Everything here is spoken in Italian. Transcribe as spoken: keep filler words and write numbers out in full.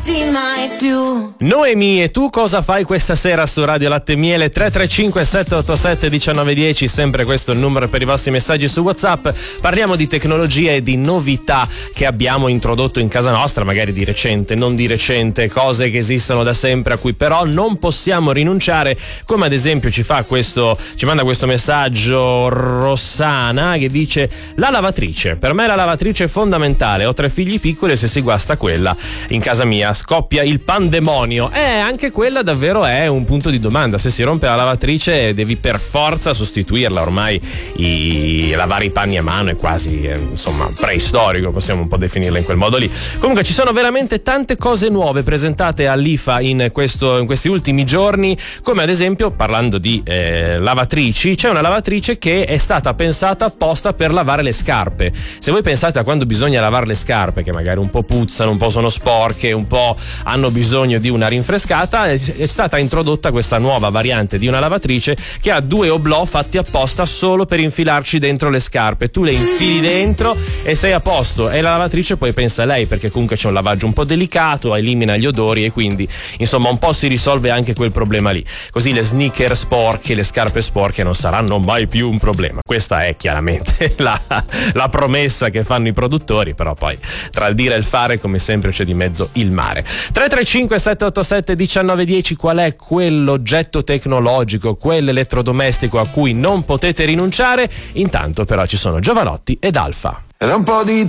mai più. Noemi, e tu cosa fai questa sera su Radio Latte e Miele? Tre tre cinque sette otto sette uno nove uno zero, sempre questo è il numero per i vostri messaggi su WhatsApp. Parliamo di tecnologia e di novità che abbiamo introdotto in casa nostra, magari di recente, non di recente, cose che esistono da sempre a cui però non possiamo rinunciare, come ad esempio ci fa questo, ci manda questo messaggio Rossana che dice: la lavatrice, per me la lavatrice è fondamentale, ho tre figli piccoli e se si guasta quella in casa mia scoppia il pandemonio. Eh, anche quella davvero è un punto di domanda. Se si rompe la lavatrice devi per forza sostituirla. Ormai i lavare i panni a mano è quasi eh, insomma preistorico, possiamo un po' definirla in quel modo lì. Comunque ci sono veramente tante cose nuove presentate all'I F A in, questo, in questi ultimi giorni, come ad esempio, parlando di eh, lavatrici, c'è una lavatrice che è stata pensata apposta per lavare le scarpe. Se voi pensate a quando bisogna lavare le scarpe, che magari un po' puzzano, un po' sono sporche, un po' hanno bisogno di una rinfrescata, è stata introdotta questa nuova variante di una lavatrice che ha due oblò fatti apposta solo per infilarci dentro le scarpe. Tu le infili dentro e sei a posto, e la lavatrice poi pensa a lei, perché comunque c'è un lavaggio un po' delicato, elimina gli odori e quindi insomma un po' si risolve anche quel problema lì. Così le sneaker sporche, le scarpe sporche non saranno mai più un problema. Questa è chiaramente la, la promessa che fanno i produttori, però poi tra il dire e il fare come sempre c'è di mezzo il mare. tre tre cinque sette otto sette uno nove uno zero, qual è quell'oggetto tecnologico, quell'elettrodomestico a cui non potete rinunciare? Intanto però ci sono Giovanotti ed Alfa. Era un po' di